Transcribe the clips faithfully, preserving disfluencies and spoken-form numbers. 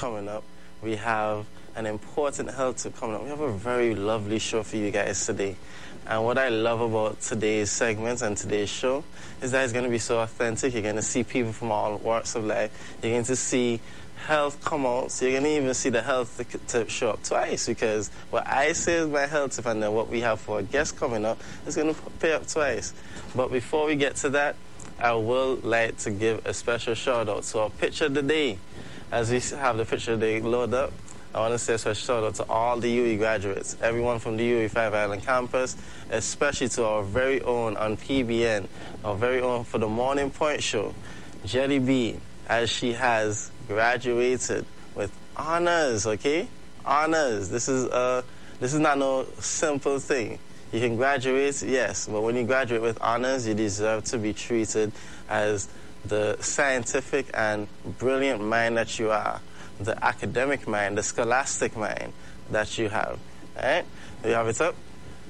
coming up. We have an important health tip coming up. We have a very lovely show for you guys today. And what I love about today's segment and today's show is that it's going to be so authentic. You're going to see people from all walks of life. You're going to see health come out. So you're going to even see the health tip show up twice, because what I say is my health tip, and then what we have for a guest coming up is going to pay up twice. But before we get to that, I will like to give a special shout out to our picture of the day. As we have the picture of the day load up, I want to say a special shout out to all the U E graduates, everyone from the U E Five Island campus, especially to our very own on P B N, our very own for the Morning Point show, Jelly Bean, as she has graduated with honors, okay? Honors. This is uh, this is not no simple thing. You can graduate, yes, but when you graduate with honors, you deserve to be treated as the scientific and brilliant mind that you are, the academic mind, the scholastic mind that you have. All right? Do you have it up?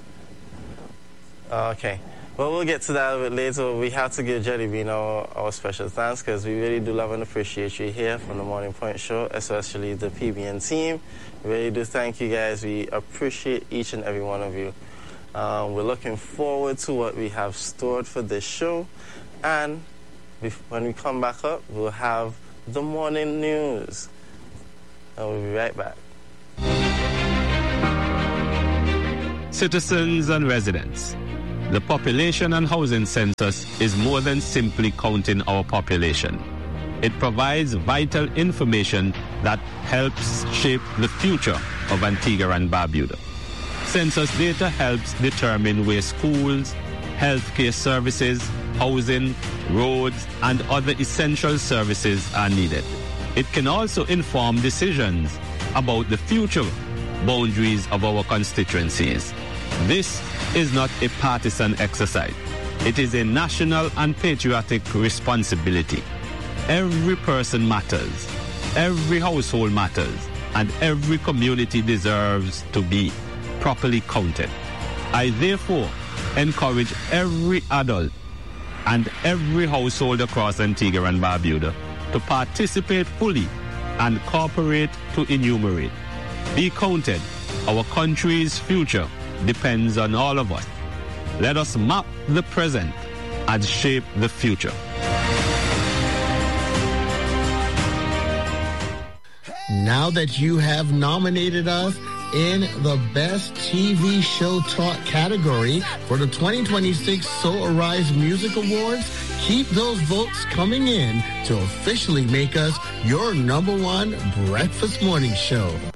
Okay. Well, we'll get to that a bit later. We have to give Jelly Bean our, our special thanks, because we really do love and appreciate you here from the Morning Point show, especially the P B N team. We really do thank you guys. We appreciate each and every one of you. Um, we're looking forward to what we have stored for this show. And when we come back up, we'll have the morning news. And we'll be right back. Citizens and residents, the Population and Housing Census is more than simply counting our population. It provides vital information that helps shape the future of Antigua and Barbuda. Census data helps determine where schools, healthcare services, housing, roads, and other essential services are needed. It can also inform decisions about the future boundaries of our constituencies. This is not a partisan exercise. It is a national and patriotic responsibility. Every person matters, every household matters, and every community deserves to be properly counted. I therefore encourage every adult and every household across Antigua and Barbuda to participate fully and cooperate to enumerate. Be counted. Our country's future depends on all of us. Let us map the present and shape the future. Now that you have nominated us in the Best T V Show Talk category for the twenty twenty-six So Arise Music Awards, keep those votes coming in to officially make us your number one breakfast morning show.